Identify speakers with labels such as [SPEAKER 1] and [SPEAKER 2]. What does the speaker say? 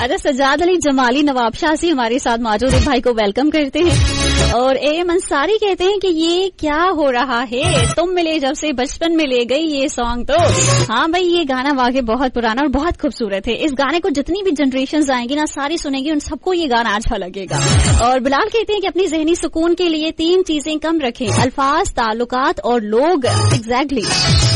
[SPEAKER 1] राजा सजाद अली जमाली नवाब शाह से हमारे साथ मौजूद एक भाई को वेलकम करते हैं। और AM अंसारी कहते हैं कि ये क्या हो रहा है, तुम मिले जब से बचपन में ले गई ये सॉन्ग। तो हाँ भाई, ये गाना वाकई बहुत पुराना और बहुत खूबसूरत है। इस गाने को जितनी भी जनरेशन आएंगी ना, सारी सुनेंगी, उन सबको ये गाना अच्छा लगेगा। और बिलाल कहते हैं कि अपनी जहनी सुकून के लिए 3 चीजें कम रखें, अल्फाज, ताल्लुकात और लोग। एग्जैक्टली